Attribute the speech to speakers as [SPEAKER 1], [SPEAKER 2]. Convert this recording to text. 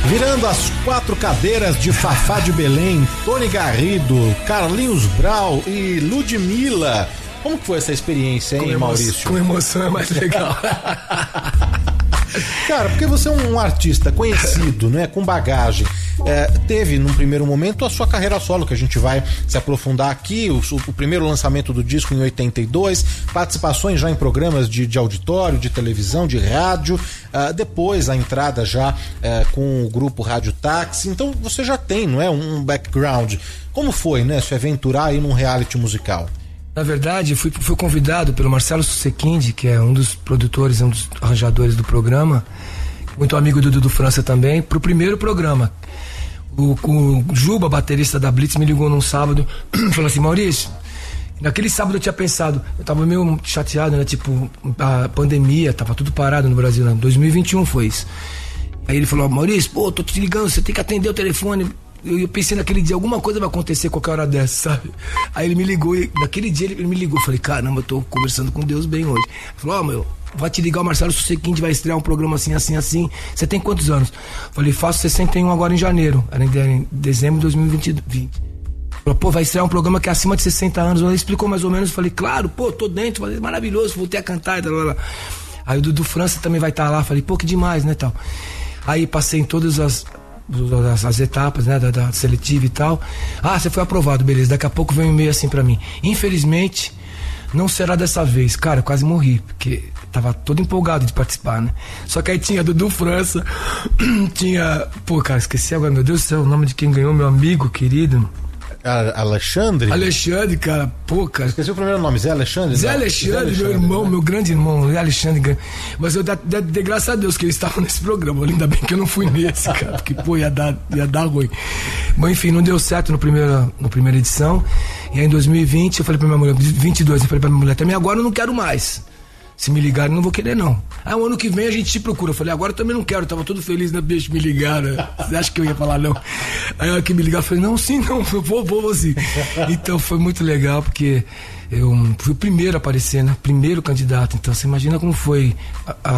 [SPEAKER 1] Virando as 4 cadeiras de Fafá de Belém, Tony Garrido, Carlinhos Brau e Ludmilla. Como que foi essa experiência, hein, Maurício?
[SPEAKER 2] Com emoção é mais legal.
[SPEAKER 1] Cara, porque você é um artista conhecido, né, com bagagem. Teve, num primeiro momento, a sua carreira solo, que a gente vai se aprofundar aqui, o primeiro lançamento do disco em 82, participações já em programas de auditório, de televisão, de rádio, depois a entrada já com o grupo Rádio Táxi. Então você já tem, não é, um background. Como foi, né, se aventurar aí num reality musical?
[SPEAKER 2] Na verdade, fui convidado pelo Marcelo Susequinde, que é um dos produtores, um dos arranjadores do programa, muito amigo do Dudu França também, pro primeiro programa. O Juba, baterista da Blitz, me ligou num sábado e falou assim: Maurício, naquele sábado eu tinha pensado, eu tava meio chateado, né, tipo, a pandemia, tava tudo parado no Brasil, né? 2021 foi isso. Aí ele falou: Maurício, pô, tô te ligando, você tem que atender o telefone. Eu pensei naquele dia, alguma coisa vai acontecer qualquer hora dessa, sabe? Aí ele me ligou, e naquele dia ele me ligou, falei: caramba, eu tô conversando com Deus bem hoje. Ele falou: meu, vai te ligar o Marcelo Susequinde, vai estrear um programa assim, assim, assim. Você tem quantos anos? Falei: faço 61 agora em janeiro, era em dezembro de 2020. Falei: pô, vai estrear um programa que é acima de 60 anos. Ele explicou mais ou menos, falei: claro, pô, tô dentro, maravilhoso, voltei a cantar e tal, tal. Aí o Dudu França também vai estar lá, falei: pô, que demais, né, tal. Aí passei em todas as etapas, né, da seletiva e tal. Você foi aprovado, beleza. Daqui a pouco vem um e-mail assim pra mim: infelizmente não será dessa vez. Cara, eu quase morri, porque tava todo empolgado de participar, né? Só que aí tinha Dudu França, tinha, pô, cara, esqueci agora, meu Deus do céu, o nome de quem ganhou, meu amigo querido
[SPEAKER 1] Alexandre?
[SPEAKER 2] Alexandre, cara, pô, cara.
[SPEAKER 1] Esqueci o primeiro nome, Zé Alexandre?
[SPEAKER 2] Zé Alexandre, meu irmão, né? Meu grande irmão, Zé Alexandre. Mas eu dei graças a Deus que eles estavam nesse programa. Ainda bem que eu não fui nesse, cara, porque, pô, ia dar ruim. Mas enfim, não deu certo na primeira edição. E aí em 2020 eu falei pra minha mulher, 22, eu falei pra minha mulher: também agora eu não quero mais. Se me ligarem, não vou querer, não. O ano que vem a gente te procura. Eu falei: agora eu também não quero. Eu tava todo feliz, né, bicho? Me ligaram. Você acha que eu ia falar não? Aí ela que me ligaram, eu falei: não, sim, não. Eu vou sim. Então foi muito legal, porque eu fui o primeiro a aparecer, né? Primeiro candidato. Então você imagina como foi